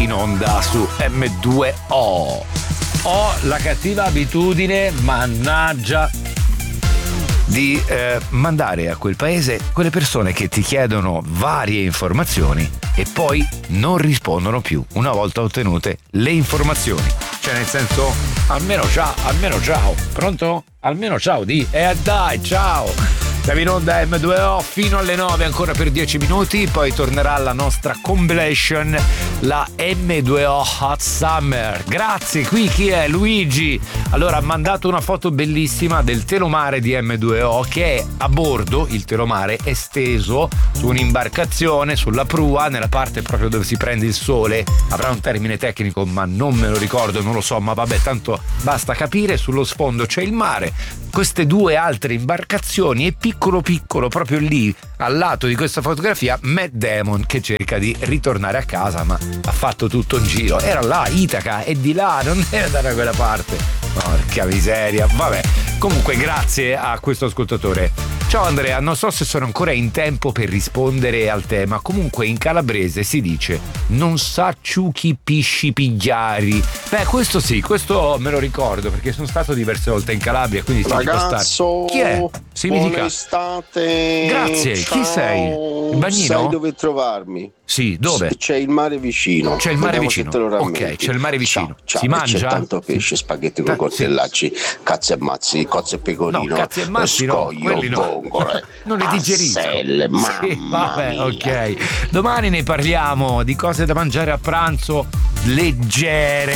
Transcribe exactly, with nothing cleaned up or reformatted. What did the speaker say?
in onda su M due O. Ho la cattiva abitudine, mannaggia, di eh, mandare a quel paese quelle persone che ti chiedono varie informazioni e poi non rispondono più una volta ottenute le informazioni. Cioè, nel senso, almeno ciao, almeno ciao, pronto? Almeno ciao, di, e eh dai, ciao! Siamo in onda M due O fino alle nove, ancora per dieci minuti, poi tornerà la nostra compilation, la M due O Hot Summer. Grazie, qui chi è? Luigi. Allora, ha mandato una foto bellissima del telomare di M due O che è a bordo, il telomare è steso su un'imbarcazione, sulla prua, nella parte proprio dove si prende il sole. Avrà un termine tecnico, ma non me lo ricordo, non lo so, ma vabbè, tanto basta capire. Sullo sfondo c'è il mare, queste due altre imbarcazioni e piccolo piccolo proprio lì al lato di questa fotografia Matt Damon che cerca di ritornare a casa, ma ha fatto tutto un giro. Era là, Itaca, è di là, non era da quella parte. Porca miseria, vabbè. Comunque grazie a questo ascoltatore. Ciao Andrea, non so se sono ancora in tempo per rispondere al tema. Comunque in calabrese si dice non sa ciuchi pisci pigliari. Beh, questo sì, questo me lo ricordo perché sono stato diverse volte in Calabria, quindi si Ragazzo, chi è? Si mi dica. Buona estate. Grazie, ciao. Chi sei? Il bagnino? Sai dove trovarmi? Sì, dove? C'è il mare vicino. C'è il mare Vediamo vicino. se te lo rammenti. Ok, c'è il mare vicino. Ciao, ciao. Si mangia? C'è tanto pesce, spaghetti con Ta- coltellacci, sì. Cazzo e mazzi, cozze e pecorino, no, cazzi e mazzi scoglio, no, no. vongole, non li digerisco. Asselle, sì, vabbè, mia. ok. Domani ne parliamo di cose da mangiare a pranzo leggere.